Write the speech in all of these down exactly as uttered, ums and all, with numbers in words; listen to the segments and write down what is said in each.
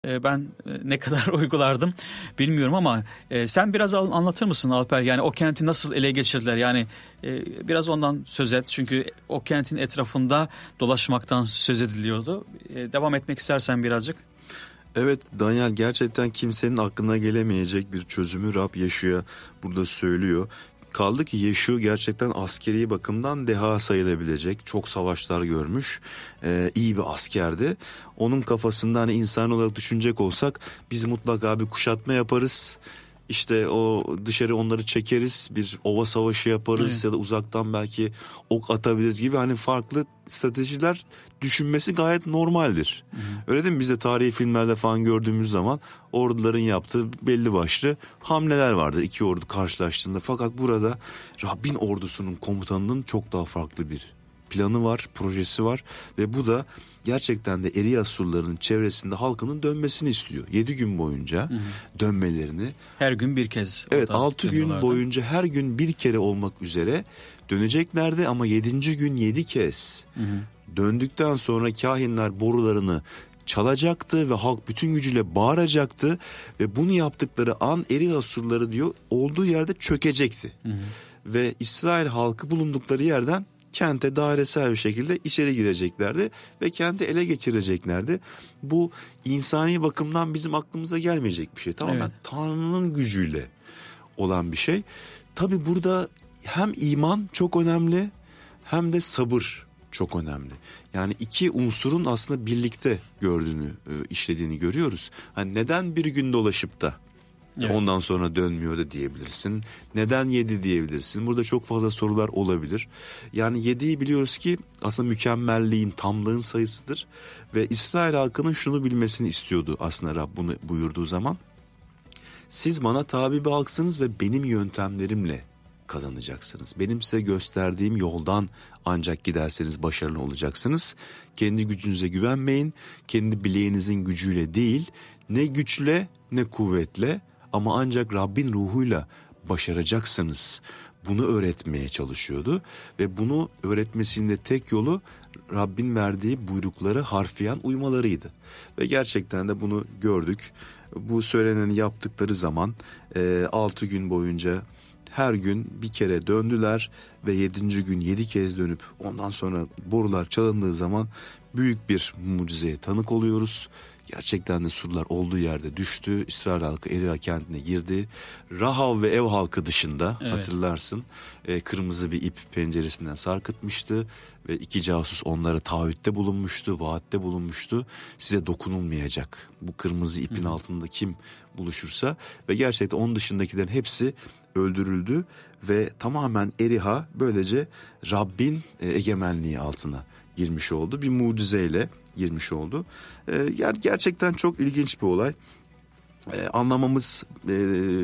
Ben ne kadar uygulardım bilmiyorum ama sen biraz anlatır mısın Alper? Yani o kenti nasıl ele geçirdiler? Yani biraz ondan söz et. Çünkü o kentin etrafında dolaşmaktan söz ediliyordu. Devam etmek istersen birazcık. Evet Daniel, gerçekten kimsenin aklına gelemeyecek bir çözümü Rab Yeşu'ya burada söylüyor. Kaldı ki Yeşu gerçekten askeri bakımdan deha sayılabilecek, çok savaşlar görmüş, e, iyi bir askerdi. Onun kafasında hani insan olarak düşünecek olsak biz mutlaka bir kuşatma yaparız. İşte o dışarı onları çekeriz, bir ova savaşı yaparız, evet. Ya da uzaktan belki ok atabiliriz gibi hani farklı stratejiler düşünmesi gayet normaldir. Hı hı. Öyle değil mi? Biz de tarihi filmlerde falan gördüğümüz zaman orduların yaptığı belli başlı hamleler vardır iki ordu karşılaştığında. Fakat burada Rabbin ordusunun komutanının çok daha farklı bir planı var, projesi var ve bu da gerçekten de Eriya surlarının çevresinde halkının dönmesini istiyor. Yedi gün boyunca hı hı. dönmelerini. Her gün bir kez. Evet, altı gün boyunca her gün bir kere olmak üzere döneceklerdi ama yedinci gün yedi kez. Hı hı. Döndükten sonra kahinler borularını çalacaktı ve halk bütün gücüyle bağıracaktı ve bunu yaptıkları an Eriya surları diyor olduğu yerde çökecekti. Hı hı. Ve İsrail halkı bulundukları yerden kente dairesel bir şekilde içeri gireceklerdi ve kenti ele geçireceklerdi. Bu insani bakımdan bizim aklımıza gelmeyecek bir şey. Tamamen evet. Tanrı'nın gücüyle olan bir şey. Tabii burada hem iman çok önemli hem de sabır çok önemli. Yani iki unsurun aslında birlikte gördüğünü, işlediğini görüyoruz. Hani neden bir gün dolaşıp da evet. ondan sonra dönmüyor da diyebilirsin. Neden yedi diyebilirsin. Burada çok fazla sorular olabilir. Yani yediyi biliyoruz ki aslında mükemmelliğin, tamlığın sayısıdır. Ve İsrail halkının şunu bilmesini istiyordu aslında Rab bunu buyurduğu zaman. Siz bana tabi bir halksınız ve benim yöntemlerimle kazanacaksınız. Benim size gösterdiğim yoldan ancak giderseniz başarılı olacaksınız. Kendi gücünüze güvenmeyin. Kendi bileğinizin gücüyle değil, ne güçle ne kuvvetle ama ancak Rabbin ruhuyla başaracaksınız. Bunu öğretmeye çalışıyordu ve bunu öğretmesinin de tek yolu Rabbin verdiği buyrukları harfiyen uymalarıydı. Ve gerçekten de bunu gördük. Bu söyleneni yaptıkları zaman e, altı gün boyunca her gün bir kere döndüler ve yedinci gün yedi kez dönüp ondan sonra borular çalındığı zaman büyük bir mucizeye tanık oluyoruz. Gerçekten de surlar olduğu yerde düştü. İsrail halkı Eriya kentine girdi. Rahav ve ev halkı dışında evet. hatırlarsın e, kırmızı bir ip penceresinden sarkıtmıştı ve iki casus onlara taahhütte bulunmuştu, vaatte bulunmuştu. Size dokunulmayacak. Bu kırmızı ipin Hı. altında kim buluşursa ve gerçekten onun dışındakilerin hepsi öldürüldü ve tamamen Eriha böylece Rabbin e, egemenliği altına girmiş oldu. Bir mucizeyle girmiş oldu. Ee, yani gerçekten çok ilginç bir olay. Ee, anlamamız e,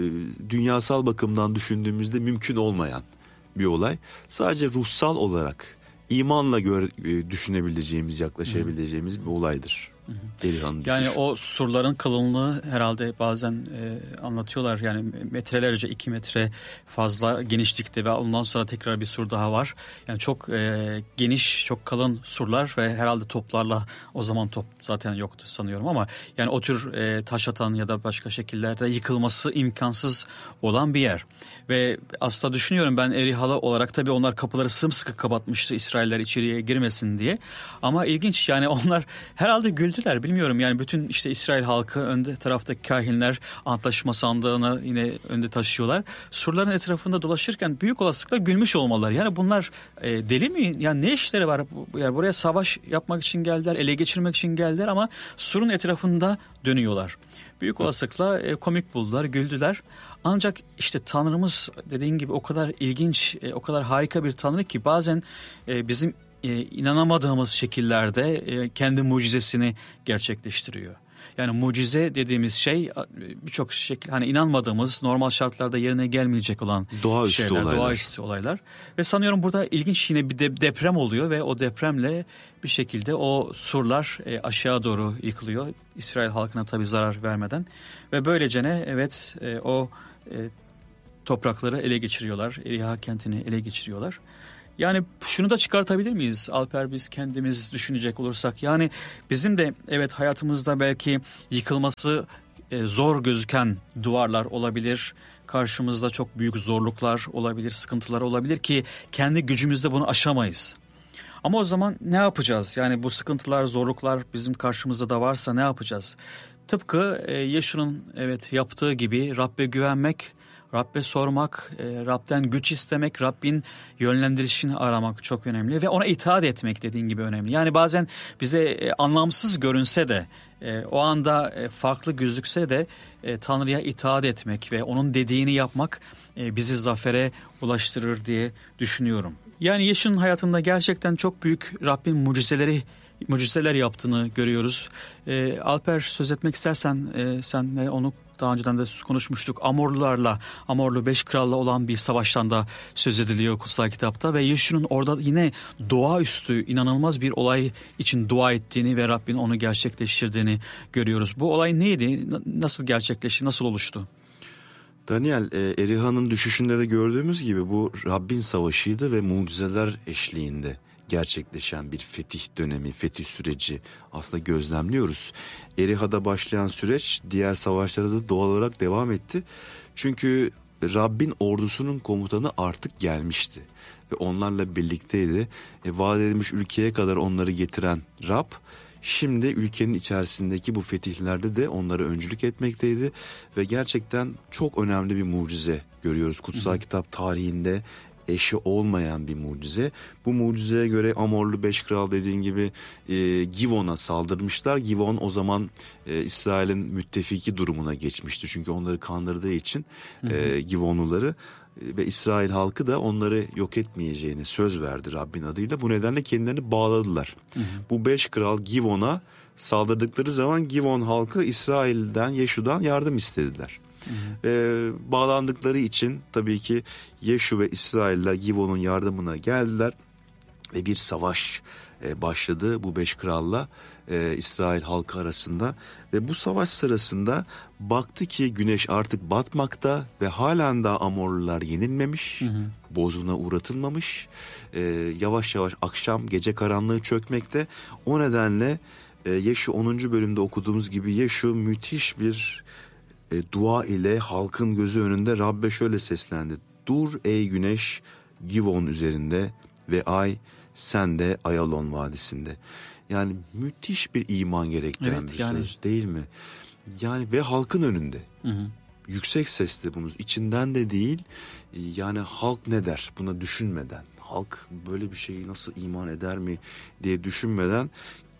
dünyasal bakımdan düşündüğümüzde mümkün olmayan bir olay. Sadece ruhsal olarak imanla gör, e, düşünebileceğimiz, yaklaşabileceğimiz Hı. bir olaydır. Eriha'nın yani düşüş. O surların kalınlığı herhalde bazen e, anlatıyorlar yani metrelerce iki metre fazla genişlikte ve ondan sonra tekrar bir sur daha var. Yani çok e, geniş, çok kalın surlar ve herhalde toplarla, o zaman top zaten yoktu sanıyorum ama yani o tür e, taş atan ya da başka şekillerde yıkılması imkansız olan bir yer. Ve aslında düşünüyorum ben Erihalı olarak tabii onlar kapıları sımsıkı kapatmıştı İsrailler içeriye girmesin diye. Ama ilginç yani onlar herhalde güldü. Bilmiyorum yani bütün işte İsrail halkı önde taraftaki kahinler antlaşma sandığını yine önde taşıyorlar. Surların etrafında dolaşırken büyük olasılıkla gülmüş olmalılar. Yani bunlar e, deli mi? Yani ne işleri var? Yani buraya savaş yapmak için geldiler, ele geçirmek için geldiler ama surun etrafında dönüyorlar. Büyük olasılıkla e, komik buldular, güldüler. Ancak işte Tanrımız dediğin gibi o kadar ilginç, e, o kadar harika bir Tanrı ki bazen e, bizim Ee, inanamadığımız şekillerde e, kendi mucizesini gerçekleştiriyor. Yani mucize dediğimiz şey birçok şekilde hani inanmadığımız, normal şartlarda yerine gelmeyecek olan doğaüstü şeyler, olaylar. doğaüstü olaylar. Ve sanıyorum burada ilginç yine bir de deprem oluyor ve o depremle bir şekilde o surlar e, aşağı doğru yıkılıyor. İsrail halkına tabii zarar vermeden ve böylece ne evet e, o e, toprakları ele geçiriyorlar. Eriha kentini ele geçiriyorlar. Yani şunu da çıkartabilir miyiz Alper, biz kendimiz düşünecek olursak? Yani bizim de evet hayatımızda belki yıkılması e, zor gözüken duvarlar olabilir. Karşımızda çok büyük zorluklar olabilir, sıkıntılar olabilir ki kendi gücümüzle bunu aşamayız. Ama o zaman ne yapacağız? Yani bu sıkıntılar, zorluklar bizim karşımızda da varsa ne yapacağız? Tıpkı e, Yeşu'nun evet yaptığı gibi Rabbe güvenmek, Rabbe sormak, e, Rab'den güç istemek, Rabbin yönlendirişini aramak çok önemli ve ona itaat etmek dediğin gibi önemli. Yani bazen bize e, anlamsız görünse de e, o anda e, farklı gözükse de e, Tanrı'ya itaat etmek ve onun dediğini yapmak e, bizi zafere ulaştırır diye düşünüyorum. Yani Yeşu'nun hayatında gerçekten çok büyük Rabbin mucizeleri mucizeler yaptığını görüyoruz. E, Alper, söz etmek istersen e, senle onu daha önceden de konuşmuştuk. Amorlularla, Amorlu beş kralla olan bir savaştan da söz ediliyor kutsal kitapta ve Yeşu'nun orada yine doğaüstü inanılmaz bir olay için dua ettiğini ve Rabbin onu gerçekleştirdiğini görüyoruz. Bu olay neydi? Nasıl gerçekleşti? Nasıl oluştu? Daniel, e, Eriha'nın düşüşünde de gördüğümüz gibi bu Rabbin savaşıydı ve mucizeler eşliğinde gerçekleşen bir fetih dönemi, fetih süreci aslında gözlemliyoruz. Eriha'da başlayan süreç diğer savaşlara da doğal olarak devam etti. Çünkü Rabbin ordusunun komutanı artık gelmişti ve onlarla birlikteydi. E, vaat edilmiş ülkeye kadar onları getiren Rab, şimdi ülkenin içerisindeki bu fetihlerde de onlara öncülük etmekteydi ve gerçekten çok önemli bir mucize görüyoruz kutsal hı hı. kitap tarihinde. Eşi olmayan bir mucize. Bu mucizeye göre Amorlu beş kral dediğin gibi e, Givon'a saldırmışlar. Givon o zaman e, İsrail'in müttefiki durumuna geçmişti. Çünkü onları kandırdığı için e, Givonluları e, ve İsrail halkı da onları yok etmeyeceğine söz verdi Rabbin adıyla. Bu nedenle kendilerini bağladılar. Hı hı. Bu beş kral Givon'a saldırdıkları zaman Givon halkı İsrail'den, Yeşu'dan yardım istediler. Hı hı. Ve bağlandıkları için tabii ki Yeşu ve İsrailler Givon'un yardımına geldiler ve bir savaş e, başladı bu beş kralla e, İsrail halkı arasında ve bu savaş sırasında baktı ki güneş artık batmakta ve halen daha Amorlular yenilmemiş, hı hı. bozguna uğratılmamış, e, yavaş yavaş akşam, gece karanlığı çökmekte. O nedenle e, Yeşu onuncu bölümde okuduğumuz gibi Yeşu müthiş bir E, dua ile halkın gözü önünde Rabbe şöyle seslendi. Dur ey güneş Givon üzerinde ve ay sen de Ayalon vadisinde. Yani müthiş bir iman gerektiren evet, bir yani. söz değil mi? Yani ve halkın önünde. Hı hı. Yüksek sesle bunu içinden de değil. Yani halk ne der buna düşünmeden. Halk böyle bir şeyi nasıl iman eder mi diye düşünmeden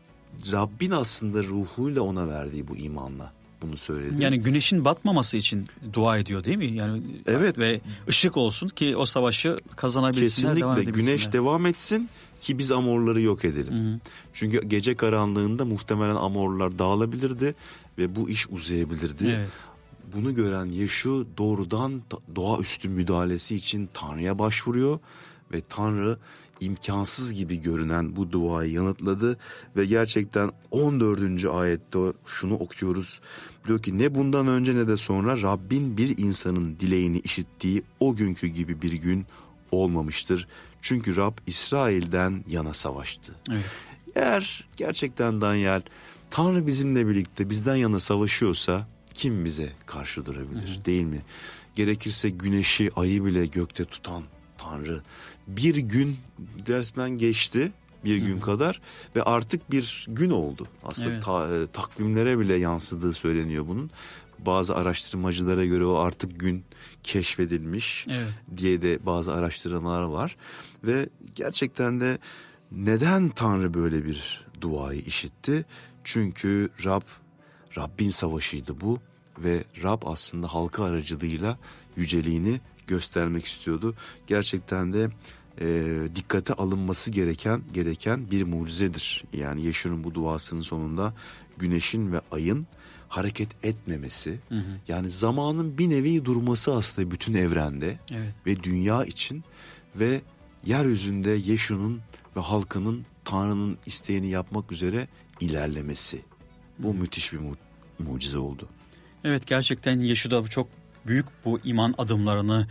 Rabbin aslında ruhuyla ona verdiği bu imanla bunu söyledi. Yani güneşin batmaması için dua ediyor değil mi? Yani evet. Ve ışık olsun ki o savaşı kazanabilsinler, devam edebilsinler. Kesinlikle güneş devam etsin ki biz Amorları yok edelim. Hı hı. Çünkü gece karanlığında muhtemelen Amorlar dağılabilirdi ve bu iş uzayabilirdi. Evet. Bunu gören Yeşu doğrudan doğaüstü müdahalesi için Tanrı'ya başvuruyor ve Tanrı imkansız gibi görünen bu duayı yanıtladı ve gerçekten on dördüncü ayette şunu okuyoruz. Diyor ki ne bundan önce ne de sonra Rabbin bir insanın dileğini işittiği o günkü gibi bir gün olmamıştır. Çünkü Rab İsrail'den yana savaştı. Evet. Eğer gerçekten Daniel Tanrı bizimle birlikte bizden yana savaşıyorsa kim bize karşı durabilir, hı hı. değil mi? Gerekirse güneşi, ayı bile gökte tutan Tanrı bir gün resmen geçti bir gün Hı-hı. kadar ve artık bir gün oldu. Aslında evet. ta, takvimlere bile yansıdığı söyleniyor bunun. Bazı araştırmacılara göre o artık gün keşfedilmiş evet. diye de bazı araştırmalar var. Ve gerçekten de neden Tanrı böyle bir duayı işitti? Çünkü Rab, Rabbin savaşıydı bu ve Rab aslında halkı aracılığıyla yüceliğini göstermek istiyordu. Gerçekten de e, dikkate alınması gereken gereken bir mucizedir. Yani Yeşu'nun bu duasının sonunda güneşin ve ayın hareket etmemesi, hı hı. yani zamanın bir nevi durması aslında bütün evrende evet. ve dünya için ve yeryüzünde Yeşu'nun ve halkının Tanrı'nın isteğini yapmak üzere ilerlemesi. Bu hı. müthiş bir mu- mucize oldu. Evet, gerçekten Yeşu'da çok büyük bu iman adımlarını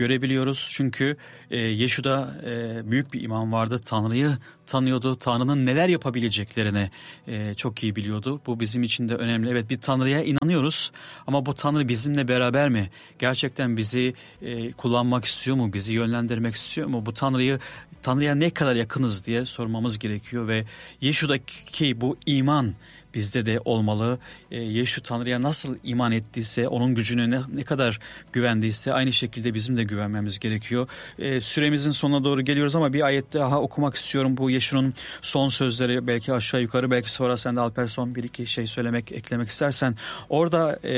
görebiliyoruz. Çünkü e, Yeşu'da e, büyük bir iman vardı. Tanrı'yı tanıyordu. Tanrı'nın neler yapabileceklerini e, çok iyi biliyordu. Bu bizim için de önemli. Evet, bir Tanrı'ya inanıyoruz ama bu Tanrı bizimle beraber mi? Gerçekten bizi e, kullanmak istiyor mu? Bizi yönlendirmek istiyor mu? Bu Tanrı'yı Tanrı'ya ne kadar yakınız diye sormamız gerekiyor ve Yeşu'daki bu iman bizde de olmalı. Ee, Yeşu Tanrı'ya nasıl iman ettiyse, onun gücüne ne, ne kadar güvendiyse aynı şekilde bizim de güvenmemiz gerekiyor. Ee, süremizin sonuna doğru geliyoruz ama bir ayet daha okumak istiyorum. Bu Yeşu'nun son sözleri, belki aşağı yukarı, belki sonra sen de Alper son bir iki şey söylemek, eklemek istersen. Orada e,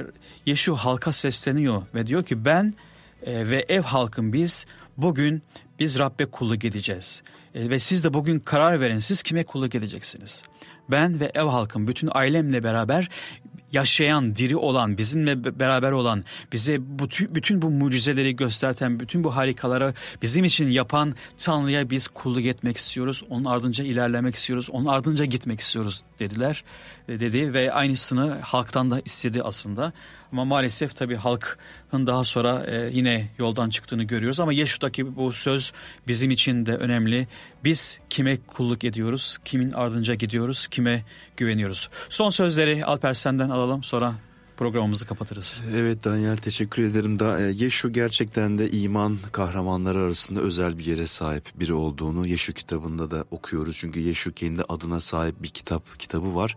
Yeşu halka sesleniyor ve diyor ki ben e, ve ev halkım biz bugün biz Rabbe kulluk edeceğiz. E, ve siz de bugün karar verin, siz kime kulluk edeceksiniz? Ben ve ev halkım, bütün ailemle beraber yaşayan, diri olan, bizimle beraber olan, bize bütün, bütün bu mucizeleri gösteren, bütün bu harikaları bizim için yapan Tanrı'ya biz kulluk etmek istiyoruz. Onun ardınca ilerlemek istiyoruz, onun ardınca gitmek istiyoruz dediler, dedi ve aynısını halktan da istedi aslında. Ama maalesef tabii halkın daha sonra e, yine yoldan çıktığını görüyoruz. Ama Yeşu'daki bu söz bizim için de önemli. Biz kime kulluk ediyoruz, kimin ardınca gidiyoruz, kime güveniyoruz? Son sözleri Alper senden alalım, sonra programımızı kapatırız. Evet Daniel, teşekkür ederim. Da, Yeşu gerçekten de iman kahramanları arasında özel bir yere sahip biri olduğunu Yeşu kitabında da okuyoruz. Çünkü Yeşu kendi adına sahip bir kitap kitabı var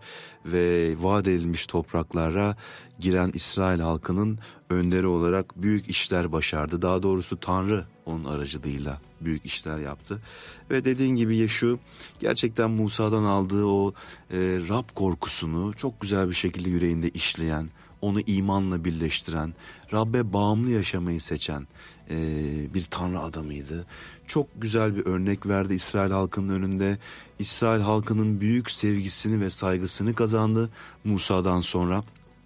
ve vaat edilmiş topraklara giren İsrail halkının önderi olarak büyük işler başardı. Daha doğrusu Tanrı onun aracılığıyla büyük işler yaptı. Ve dediğin gibi Yeşu gerçekten Musa'dan aldığı o e, Rab korkusunu çok güzel bir şekilde yüreğinde işleyen, onu imanla birleştiren, Rabbe bağımlı yaşamayı seçen e, bir Tanrı adamıydı. Çok güzel bir örnek verdi İsrail halkının önünde. İsrail halkının büyük sevgisini ve saygısını kazandı Musa'dan sonra.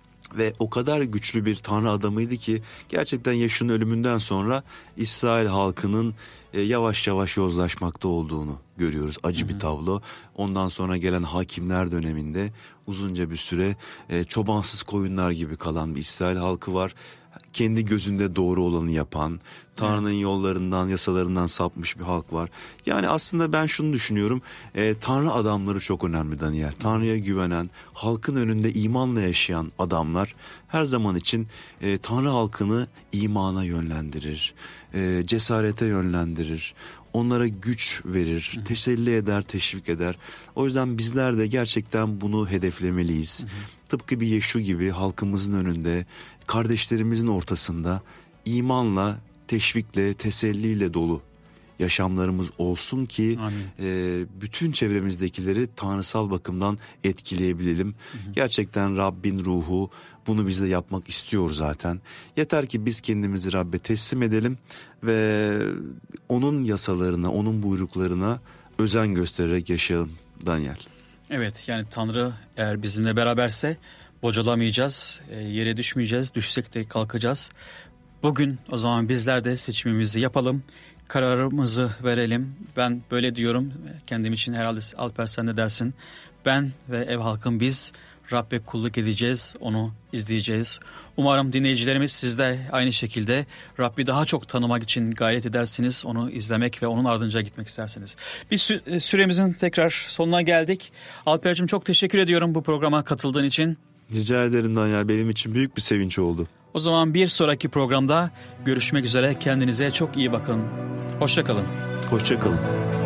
Ve o kadar güçlü bir Tanrı adamıydı ki gerçekten Yeşu'nun ölümünden sonra İsrail halkının e, yavaş yavaş yozlaşmakta olduğunu görüyoruz. Acı hı hı. bir tablo. Ondan sonra gelen hakimler döneminde uzunca bir süre e, çobansız koyunlar gibi kalan bir İsrail halkı var. Kendi gözünde doğru olanı yapan, Tanrı'nın evet. yollarından, yasalarından sapmış bir halk var. Yani aslında ben şunu düşünüyorum, e, Tanrı adamları çok önemli Daniel. Tanrı'ya güvenen, halkın önünde imanla yaşayan adamlar her zaman için e, Tanrı halkını imana yönlendirir, e, cesarete yönlendirir. Onlara güç verir, hı hı. teselli eder, teşvik eder. O yüzden bizler de gerçekten bunu hedeflemeliyiz. Hı hı. Tıpkı bir Yeşu gibi halkımızın önünde, kardeşlerimizin ortasında imanla, teşvikle, teselliyle dolu yaşamlarımız olsun ki e, bütün çevremizdekileri tanrısal bakımdan etkileyebilelim. Hı hı. Gerçekten Rabbin ruhu bunu bizde yapmak istiyor zaten. Yeter ki biz kendimizi Rabbe teslim edelim ve onun yasalarına, onun buyruklarına özen göstererek yaşayalım Daniel. Evet, yani Tanrı eğer bizimle beraberse bocalamayacağız, e, yere düşmeyeceğiz, düşsek de kalkacağız. Bugün o zaman bizler de seçimimizi yapalım, kararımızı verelim. Ben böyle diyorum, kendim için herhalde Alper sen ne dersin? Ben ve ev halkım biz Rabbe kulluk edeceğiz, onu izleyeceğiz. Umarım dinleyicilerimiz siz de aynı şekilde Rabbi daha çok tanımak için gayret edersiniz, onu izlemek ve onun ardınca gitmek istersiniz. Biz sü- süremizin tekrar sonuna geldik. Alper'cim çok teşekkür ediyorum bu programa katıldığın için. Rica ederim Daniel, benim için büyük bir sevinç oldu. O zaman bir sonraki programda görüşmek üzere, kendinize çok iyi bakın. Hoşça kalın. Hoşça kalın.